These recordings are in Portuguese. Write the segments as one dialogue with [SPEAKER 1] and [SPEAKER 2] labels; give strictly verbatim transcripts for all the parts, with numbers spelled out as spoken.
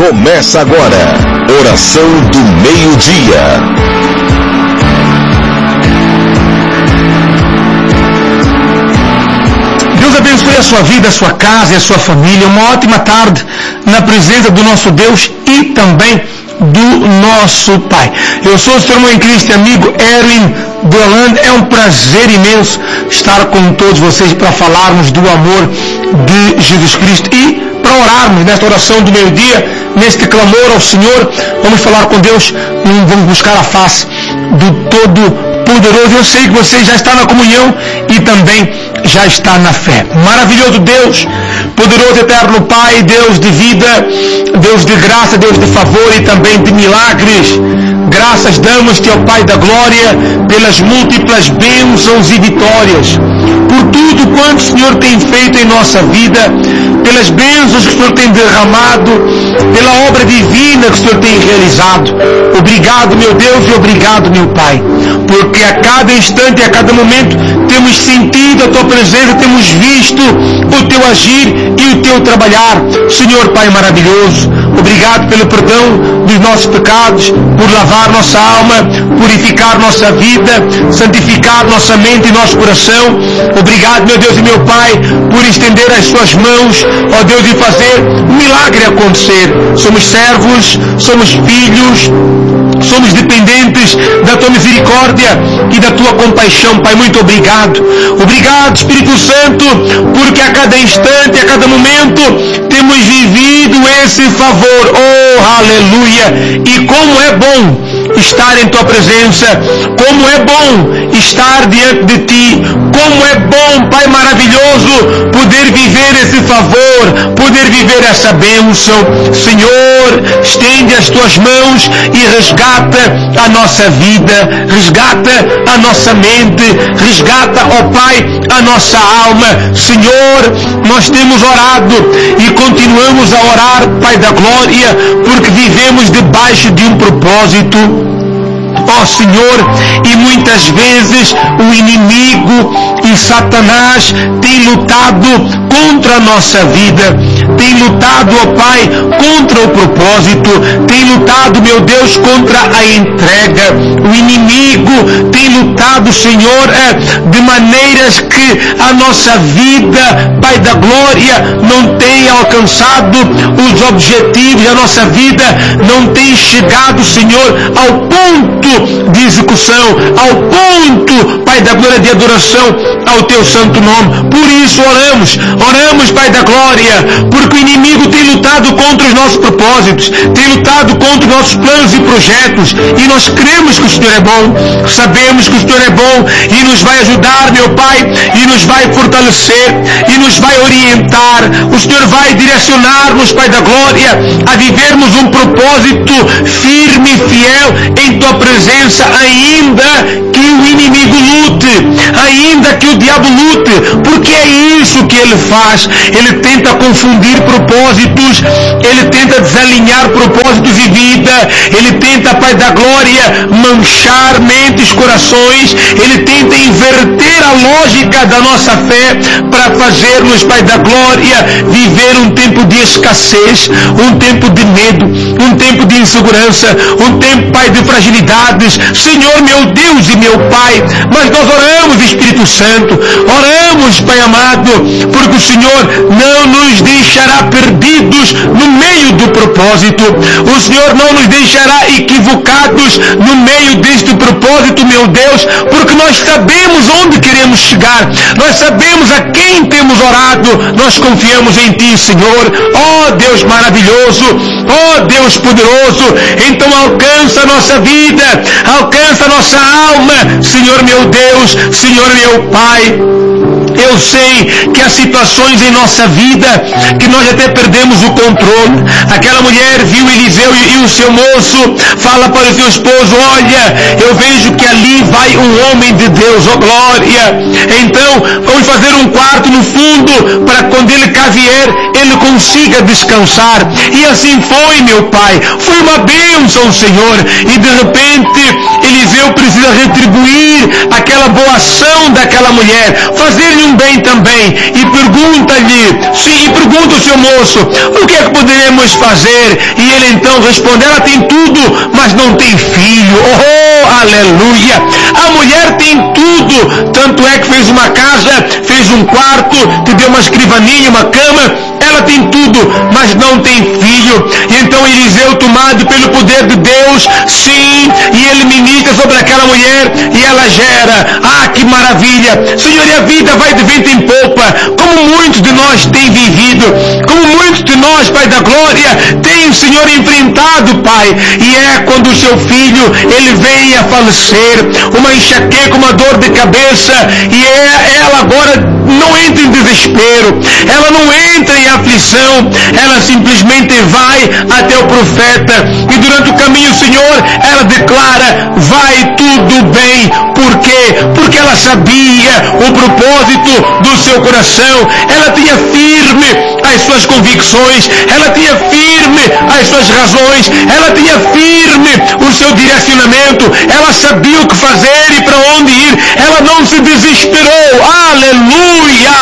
[SPEAKER 1] Começa agora, oração do meio-dia.
[SPEAKER 2] Deus abençoe a sua vida, a sua casa e a sua família. Uma ótima tarde na presença do nosso Deus e também do nosso Pai. Eu sou o seu irmão em Cristo e amigo Erwin de Holanda. É um prazer imenso estar com todos vocês para falarmos do amor de Jesus Cristo e para orarmos nesta oração do meio-dia, neste clamor ao Senhor. Vamos falar com Deus, vamos buscar a face do Todo-Poderoso. Eu sei que você já está na comunhão e também já está na fé. Maravilhoso Deus, poderoso eterno Pai, Deus de vida, Deus de graça, Deus de favor e também de milagres. Graças damos-te, ó Pai da glória, pelas múltiplas bênçãos e vitórias, por tudo quanto o Senhor tem feito em nossa vida, pelas bênçãos que o Senhor tem derramado, pela obra divina que o Senhor tem realizado. Obrigado, meu Deus, e obrigado, meu Pai, porque a cada instante e a cada momento temos sentido a Tua presença, temos visto o Teu agir e o Teu trabalhar. Senhor Pai maravilhoso, obrigado pelo perdão dos nossos pecados, por lavar nossa alma, purificar nossa vida, santificar nossa mente e nosso coração. Obrigado, meu Deus e meu Pai, por estender as Suas mãos, ó Deus, e fazer um milagre acontecer. Somos servos, somos filhos, somos dependentes da Tua misericórdia e da Tua compaixão, Pai. Muito obrigado. Obrigado, Espírito Santo, porque a cada instante, a cada momento, temos vivido esse favor. Oh, aleluia! E como é bom estar em Tua presença, como é bom estar diante de Ti, como é bom, Pai maravilhoso, poder viver esse favor, poder viver essa bênção. Senhor, estende as Tuas mãos e resgata a nossa vida, resgata a nossa mente, resgata, ó Pai, a nossa alma. Senhor, nós temos orado e continuamos a orar, Pai da glória, porque vivemos debaixo de um propósito, ó Senhor, e muitas vezes o inimigo e Satanás tem lutado contra a nossa vida, tem lutado, ó Pai, contra o propósito, tem lutado, meu Deus, contra a entrega. O inimigo tem lutado, Senhor, de maneiras que a nossa vida, Pai da glória, não tem alcançado os objetivos, a nossa vida não tem chegado, Senhor, ao ponto de execução, ao ponto, Pai da glória, de adoração ao Teu santo nome. Por isso oramos, oramos, Pai da glória, porque o inimigo tem lutado contra os nossos propósitos, tem lutado contra os nossos planos e projetos, e nós cremos que o Senhor é bom, sabemos que o Senhor é bom e nos vai ajudar, meu Pai, e nos vai fortalecer e nos vai orientar. O Senhor vai direcionar-nos, Pai da glória, a vivermos um propósito firme e fiel em Tua presença, ainda que o inimigo lute, ainda que o diabo lute, porque é isso que ele faz. Ele tenta confundir propósitos, ele tenta desalinhar propósitos e vida, ele tenta, Pai da glória, manchar mentes, corações, ele tenta inverter a lógica da nossa fé para fazermos, Pai da glória, viver um tempo de escassez, um tempo de medo, um tempo de insegurança, um tempo, Pai, de fragilidades. Senhor, meu Deus e meu Pai, mas nós oramos, Espírito Santo, oramos, Pai amado, porque o Senhor não nos deixará perdidos no meio do propósito. O Senhor não nos deixará equivocados no meio deste propósito, meu Deus, porque nós sabemos onde queremos chegar, nós sabemos a quem temos orado, nós confiamos em Ti, Senhor. Ó Deus maravilhoso, ó Deus poderoso, então alcança a nossa vida, alcança a nossa alma, Senhor meu Deus, Senhor meu Pai. Eu sei que há situações em nossa vida que nós até perdemos o controle. Aquela mulher viu Eliseu e, e o seu moço fala para o seu esposo: olha, eu vejo que ali vai um homem de Deus, ó glória. Então vamos fazer um quarto no fundo para quando ele cá vier, ele consiga descansar. E assim foi, meu Pai. Foi uma bênção, Senhor. E de repente Eliseu precisa retribuir aquela boa ação daquela mulher, fazer-lhe um bem também, e pergunta-lhe, sim, e pergunta ao seu moço, o que é que poderemos fazer? E ele então responde, ela tem tudo, mas não tem filho. Oh, aleluia! A mulher tem tudo, tanto é que fez uma casa, fez um quarto, te deu uma escrivaninha, uma cama, ela tem tudo, mas não tem filho. E então Eliseu, tomado pelo poder de Deus, sim, e ele ministra sobre aquela mulher, e ela gera. Ah, que maravilha! Senhor, e a vida vai de vento em popa, como muitos de nós têm vivido, como muitos de nós, Pai da glória, têm, Senhor, enfrentado, Pai, e é quando o seu filho, ele vem a falecer, uma enxaqueca, uma dor de cabeça, e é, ela agora não entra em desespero, ela não entra em aflição, ela simplesmente vai até o profeta, e durante o caminho, Senhor, ela declara, vai tudo bem. Por quê? Porque ela sabia o propósito do seu coração, ela tinha firme as suas convicções, ela tinha firme as suas razões, ela tinha firme o seu direcionamento, ela sabia o que fazer e para onde ir, ela não se desesperou. Aleluia!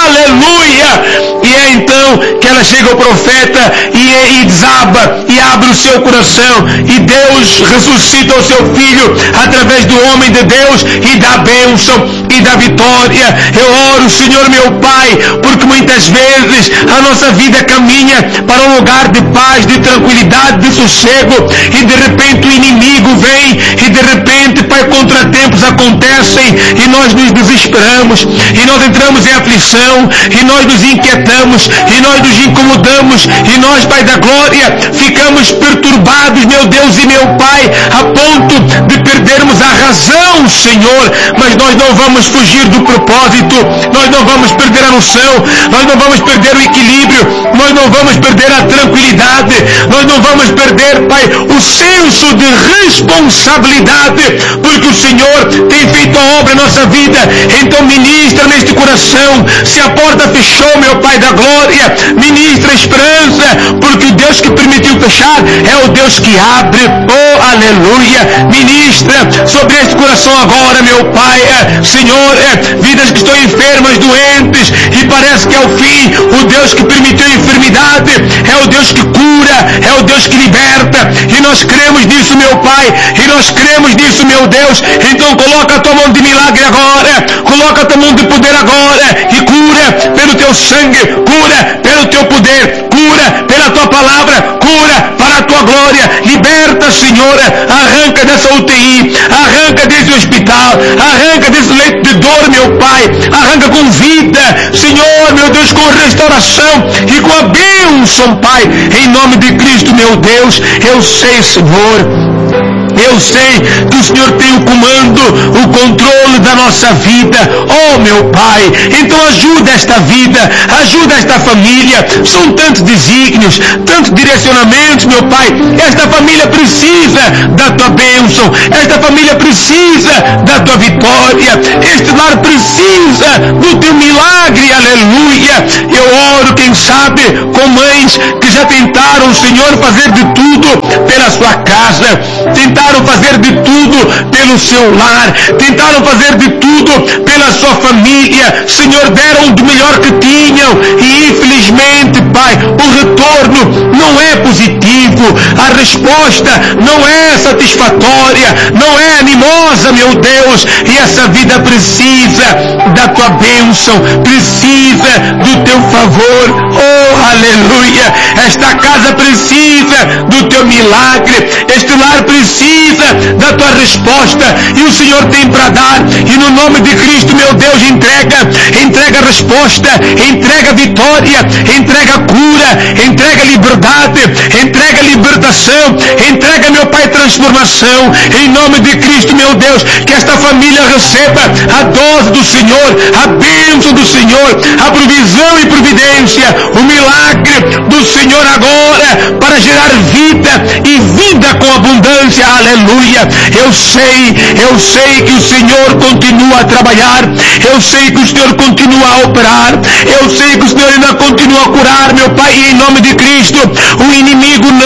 [SPEAKER 2] Aleluia! E é então que ela chega ao profeta e, e desaba e abre o seu coração, e Deus ressuscita o seu filho através do homem de Deus e dá a bênção e da vitória. Eu oro, Senhor meu Pai, porque muitas vezes a nossa vida caminha para um lugar de paz, de tranquilidade, de sossego, e de repente o inimigo vem, e de repente, Pai, contratempos acontecem, e nós nos desesperamos, e nós entramos em aflição, e nós nos inquietamos, e nós nos incomodamos, e nós, Pai da glória, ficamos perturbados, meu Deus e meu Pai, a ponto de perdermos a razão, Senhor, mas nós não vamos fugir do propósito, nós não vamos perder a noção, nós não vamos perder o equilíbrio, nós não vamos perder a tranquilidade, nós não vamos perder, Pai, o senso de responsabilidade, porque o Senhor tem feito a obra em nossa vida. Então ministra neste coração, se a porta fechou, meu Pai da glória, ministra esperança, porque o Deus que permitiu fechar é o Deus que abre. Oh, aleluia! Ministra sobre este coração agora, meu Pai, é, Senhor, é, vidas que estão enfermas, doentes, e parece que ao fim o Deus que permitiu a enfermidade é o Deus que cura, é o Deus que liberta, e nós cremos nisso, meu Pai, e nós cremos nisso, meu Deus. Então coloca a tua mão de milagre agora, coloca a tua mão de poder agora, e cura pelo teu sangue, cura pelo teu poder, cura pela tua palavra, cura para a tua glória. Liberta, Senhor, arranca dessa U T I, arranca desse hospital, arranca desse leito de dor, meu Pai, arranca com vida, Senhor, meu Deus, com restauração e com a bênção, Pai, em nome de Cristo, meu Deus. Eu sei, Senhor, eu sei que o Senhor tem o comando, o controle da nossa vida. Oh, meu Pai, então ajuda esta vida, ajuda esta família. São tantos desígnios, tantos direcionamentos, meu Pai. Esta família precisa da tua bênção, esta família precisa da tua vitória, este lar precisa do teu milagre. Aleluia! Eu oro, quem sabe, com mães que já tentaram, Senhor, fazer de tudo pela sua casa, tentaram fazer de tudo pelo seu lar, tentaram fazer de tudo pela sua família, Senhor, deram do melhor que tinham, e infelizmente, Pai, o retorno não é positivo, a resposta não é satisfatória, não é animosa, meu Deus, e essa vida precisa da tua bênção, precisa do teu favor. Oh, aleluia! Esta casa precisa do teu milagre, este lar precisa da tua resposta, e o Senhor tem para dar, e no nome de Cristo, meu Deus, entrega, entrega a resposta, entrega a vitória, entrega a cura, entrega a liberdade, entrega a libertação, entrega, meu Pai, transformação, em nome de Cristo, meu Deus, que esta família receba a dose do Senhor, a bênção do Senhor, a provisão e providência, o milagre do Senhor agora, para gerar vida e vida com abundância. Aleluia! Eu sei, eu sei que o Senhor continua a trabalhar, eu sei que o Senhor continua a operar, eu sei que o Senhor ainda continua a curar, meu Pai, e em nome de Cristo, o inimigo não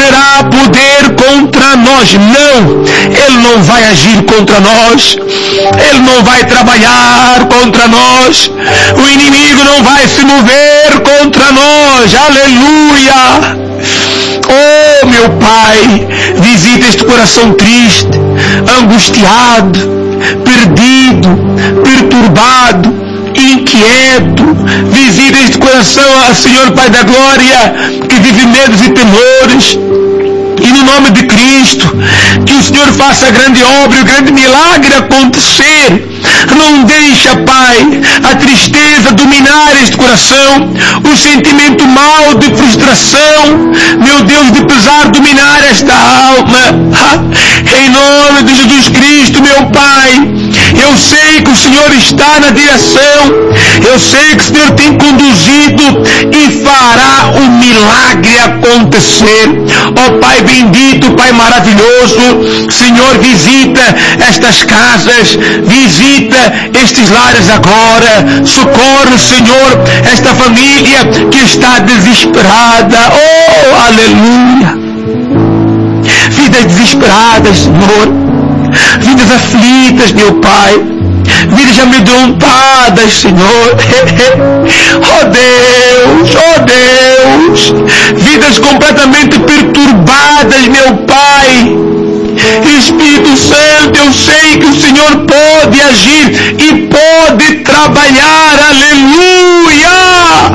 [SPEAKER 2] terá poder contra nós. Não, Ele não vai agir contra nós. Ele não vai trabalhar contra nós. O inimigo não vai se mover contra nós. Aleluia! Oh, meu Pai, visita este coração triste, angustiado, perdido, perturbado, inquieto. Visita este coração, Senhor Pai da Glória, que vive medos e temores. E no nome de Cristo, que o Senhor faça a grande obra e o grande milagre acontecer. Não deixa, Pai, a tristeza dominar este coração, o sentimento mau de frustração, meu Deus, de pesar dominar esta alma. Em nome de Jesus Cristo, meu Pai, eu sei que o Senhor está na direção, eu sei que o Senhor tem conduzido e fará o milagre acontecer. Ó Pai bendito, Pai maravilhoso, Senhor, visita estas casas, visita estes lares agora, socorre, Senhor, esta família que está desesperada. Oh, aleluia! Vidas desesperadas, Senhor, vidas aflitas, meu Pai, vidas amedrontadas, Senhor. Oh Deus, oh Deus, vidas completamente perturbadas, meu Pai. Espírito Santo, eu sei que o Senhor pode agir e pode trabalhar, aleluia!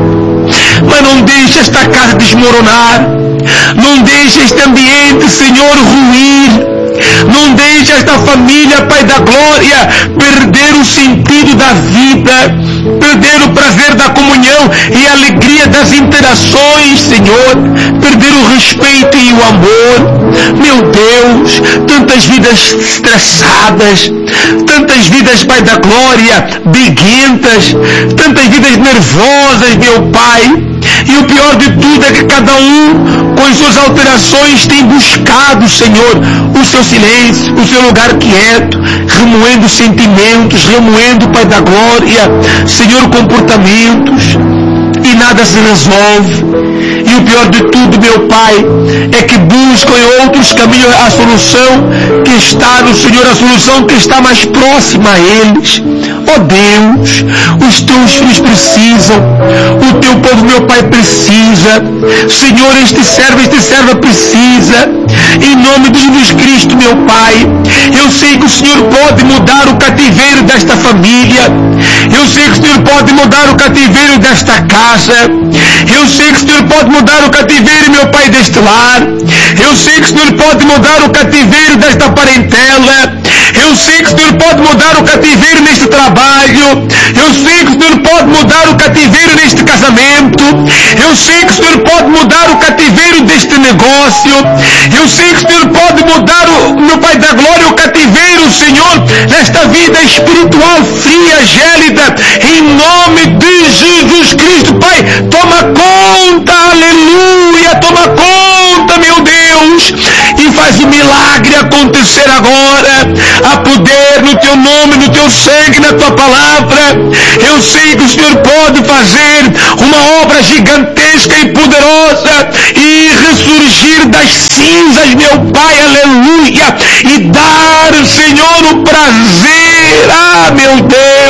[SPEAKER 2] Mas não deixe esta casa desmoronar, não deixe este ambiente, Senhor, ruir. Não deixe esta família, Pai da Glória, perder o sentido da vida, perder o prazer da comunhão e a alegria das interações, Senhor, perder o respeito e o amor. Meu Deus, tantas vidas estressadas, tantas vidas, Pai da Glória, briguentas, tantas vidas nervosas, meu Pai. E o pior de tudo é que cada um, com as suas alterações, tem buscado, Senhor, o seu silêncio, o seu lugar quieto, remoendo sentimentos, remoendo, Pai da Glória, Senhor, comportamentos, e nada se resolve. E o pior de tudo, meu Pai, é que buscam em outros caminhos a solução que está no Senhor, a solução que está mais próxima a eles. Oh Deus, os teus filhos precisam, o teu povo, meu Pai, precisa. Senhor, este servo, este serva precisa. Em nome de Jesus Cristo, meu Pai, eu sei que o Senhor pode mudar o cativeiro desta família. Eu sei que o Senhor pode mudar o cativeiro desta casa. Eu sei que o Senhor pode mudar o cativeiro, meu Pai, deste lar. Eu sei que o Senhor pode mudar o cativeiro desta parentela. Eu sei que o Senhor pode mudar o cativeiro neste trabalho. Eu sei que o Senhor pode mudar o cativeiro neste casamento. Eu sei que o Senhor pode mudar o cativeiro deste negócio. Eu sei que o Senhor pode mudar, o meu Pai da Glória, o cativeiro, Senhor, nesta vida espiritual fria, gélida. Em nome de Jesus Cristo, Pai, toma conta, aleluia, toma conta, meu Deus, e faz o milagre acontecer agora. Há poder no teu nome, no teu sangue, na tua palavra. Eu sei que o Senhor pode fazer uma obra gigantesca e poderosa e ressurgir das cinzas, meu Pai, aleluia, e dar, Senhor, o prazer. Ah, meu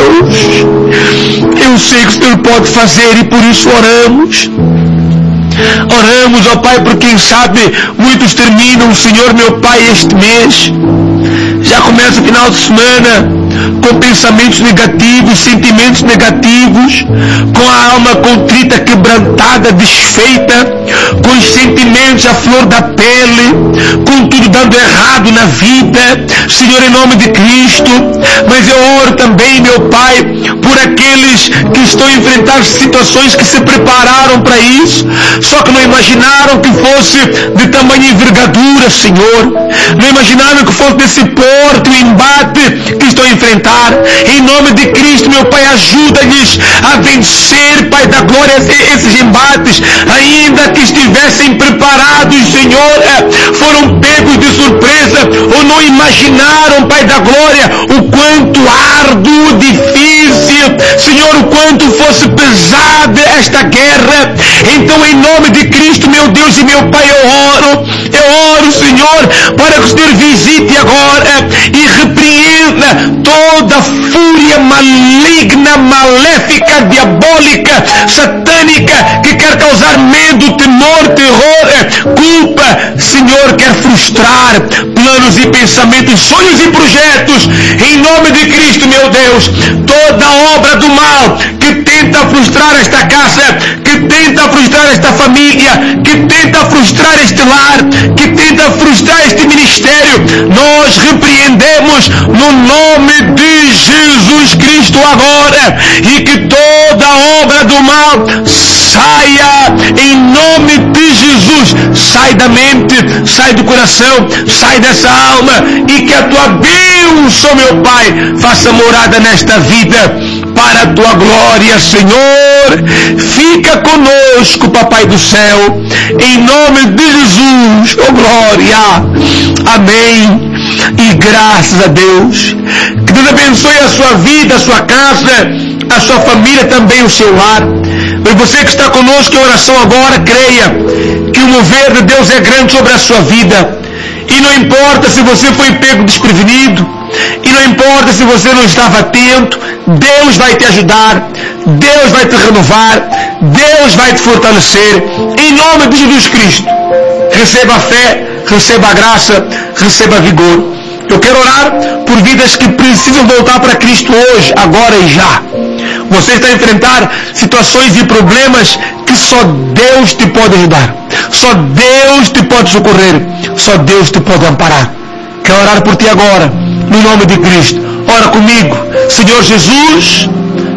[SPEAKER 2] Deus, eu sei que o Senhor pode fazer e por isso oramos. Oramos, ó Pai, por quem sabe muitos terminam, Senhor, meu Pai, este mês. Já começa o final de semana com pensamentos negativos, sentimentos negativos, com a alma contrita, quebrantada, desfeita, com os sentimentos à flor da pele, com tudo dando errado na vida, Senhor, em nome de Cristo. Mas eu oro também, meu Pai, por aqueles que estão a enfrentar situações que se prepararam para isso, só que não imaginaram que fosse de tamanha envergadura, Senhor. Não imaginaram que fosse desse porte, o embate que estão a enfrentar. Em nome de Cristo, meu Pai, ajuda-lhes a vencer, Pai da Glória, esses embates, ainda que estivessem preparados, Senhor, foram pegos de surpresa ou não imaginaram, Pai da Glória, o quanto árduo, difícil, Senhor, o quanto fosse pesada esta guerra. Então, em nome de Cristo, meu Deus e meu Pai, eu oro, eu oro, Senhor, para que o Senhor visite agora e repreenda toda fúria maligna, maléfica, diabólica, satânica, que quer causar medo, temor, terror, culpa. Senhor, quer frustrar planos e pensamentos, sonhos e projetos, em nome de Cristo, meu Deus. Toda obra do mal que tenta frustrar esta casa, que tenta frustrar esta família, que tenta frustrar este lar, que tenta frustrar este ministério, nós repreendemos no nome de Jesus Cristo agora, e que toda obra do mal saia em nome de Jesus. Sai da mente, sai do coração, sai dessa alma, e que a tua bênção, meu Pai, faça morada nesta vida para a tua glória, Senhor. Fica conosco, Papai do céu, em nome de Jesus. Oh glória, amém e graças a Deus. Que Deus abençoe a sua vida, a sua casa, a sua família, também o seu lar. E você que está conosco em oração agora, creia que o mover de Deus é grande sobre a sua vida. E não importa se você foi pego desprevenido, e não importa se você não estava atento, Deus vai te ajudar, Deus vai te renovar, Deus vai te fortalecer, em nome de Jesus Cristo. Receba a fé, receba a graça, receba a vigor. Eu quero orar por vidas que precisam voltar para Cristo hoje, agora e já. Você está a enfrentar situações e problemas que só Deus te pode ajudar. Só Deus te pode socorrer. Só Deus te pode amparar. Quero orar por ti agora, no nome de Cristo. Ora comigo. Senhor Jesus,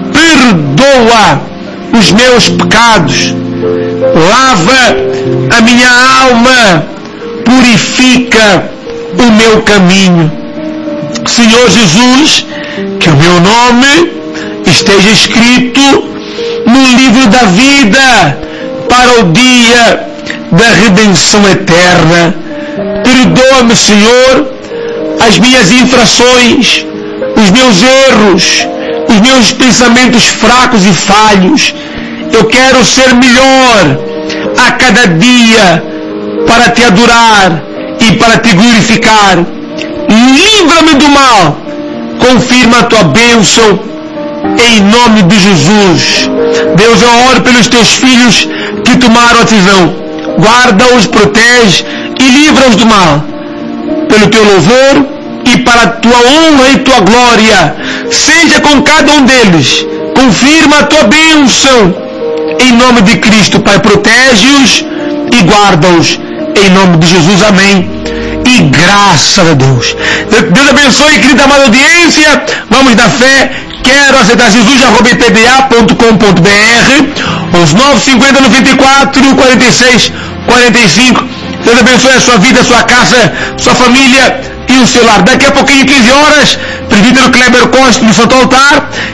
[SPEAKER 2] perdoa os meus pecados. Lava a minha alma. Purifica o meu caminho. Senhor Jesus, que o meu nome esteja escrito no livro da vida para o dia da redenção eterna. Perdoa-me, Senhor, as minhas infrações, os meus erros, os meus pensamentos fracos e falhos. Eu quero ser melhor a cada dia para te adorar e para te glorificar. Livra-me do mal. Confirma a tua bênção em nome de Jesus. Deus, eu oro pelos teus filhos que tomaram a decisão. Guarda-os, protege e livra-os do mal. Pelo teu louvor e para a tua honra e tua glória. Seja com cada um deles. Confirma a tua bênção em nome de Cristo, Pai. Protege-os e guarda-os em nome de Jesus. Amém. E graças a Deus. Deus abençoe, querida amada audiência. Vamos na fé. Quero aceitar Jesus, arroba i p d a ponto com ponto b r, os nove cinco zero, noventa e quatro, quarenta e seis, quarenta e cinco. Deus abençoe a sua vida, a sua casa, sua família e o seu lar. Daqui a pouquinho, quinze horas, presbítero Kleber Costa no Santo Altar,